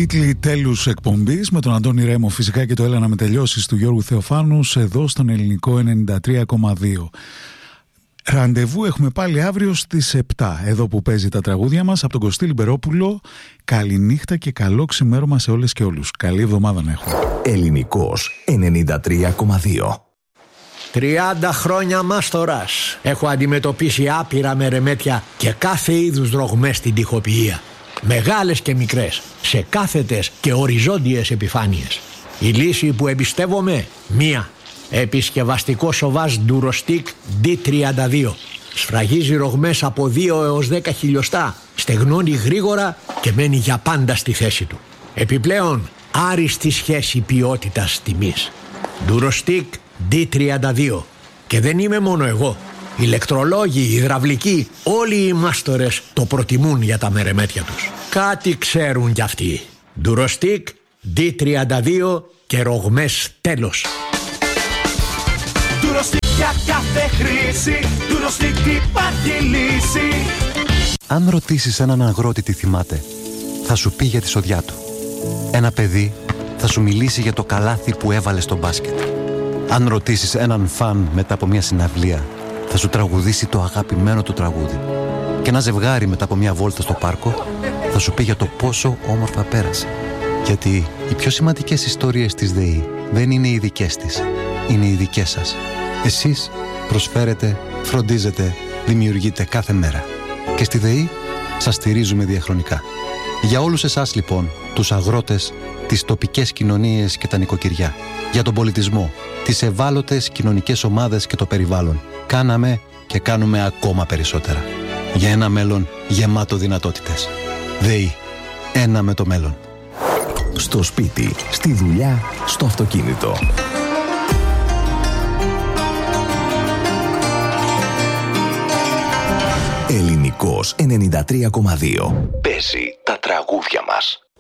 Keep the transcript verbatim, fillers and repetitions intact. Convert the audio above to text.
Τίτλοι τέλους εκπομπής με τον Αντώνη Ρέμο φυσικά και το Έλα να με τελειώσεις του Γιώργου Θεοφάνου εδώ στον Ελληνικό ενενήντα τρία κόμμα δύο. Ραντεβού έχουμε πάλι αύριο στις επτά, εδώ που παίζει τα τραγούδια μας από τον Κωστή Λιμπερόπουλο. Καληνύχτα και καλό ξημέρωμα σε όλες και όλους. Καλή εβδομάδα να έχουμε. Ελληνικός ενενήντα τρία κόμμα δύο. τριάντα χρόνια μάστορας. Έχω αντιμετωπίσει άπειρα μερεμέτια και κάθε είδους δρογμές στην τοιχοποιία. Μεγάλες και μικρές, σε κάθετες και οριζόντιες επιφάνειες. Η λύση που εμπιστεύομαι, μία. Επισκευαστικό σοβάζ Durostic ντι τριάντα δύο. Σφραγίζει ρογμές από δύο έως δέκα χιλιοστά, στεγνώνει γρήγορα και μένει για πάντα στη θέση του. Επιπλέον, άριστη σχέση ποιότητας τιμής. Durostic ντι τριάντα δύο. Και δεν είμαι μόνο εγώ. Ηλεκτρολόγοι, υδραυλικοί, όλοι οι μάστορες το προτιμούν για τα μερεμέτια τους. Κάτι ξέρουν κι αυτοί. Durostic ντι τριάντα δύο και ρογμές τέλος. Durostic για κάθε χρήση, Durostic υπάρχει λύση. Αν ρωτήσεις έναν αγρότη τι θυμάται, θα σου πει για τη σοδιά του. Ένα παιδί θα σου μιλήσει για το καλάθι που έβαλε στο μπάσκετ. Αν ρωτήσεις έναν φαν μετά από μια συναυλία, θα σου τραγουδήσει το αγαπημένο του τραγούδι. Και ένα ζευγάρι μετά από μια βόλτα στο πάρκο θα σου πει για το πόσο όμορφα πέρασε. Γιατί οι πιο σημαντικές ιστορίες της ΔΕΗ δεν είναι οι δικές της, είναι οι δικές σας. Εσείς προσφέρετε, φροντίζετε, δημιουργείτε κάθε μέρα. Και στη ΔΕΗ σας στηρίζουμε διαχρονικά. Για όλους εσάς λοιπόν, τους αγρότες, τις τοπικές κοινωνίες και τα νοικοκυριά, για τον πολιτισμό, τις ευάλωτες κοινωνικές ομάδες και το περιβάλλον, κάναμε και κάνουμε ακόμα περισσότερα. Για ένα μέλλον γεμάτο δυνατότητες. ΔΕΗ. Ένα με το μέλλον. Στο σπίτι, στη δουλειά, στο αυτοκίνητο. Ελληνικός ενενήντα τρία κόμμα δύο. Παίζει τα τραγούδια μας.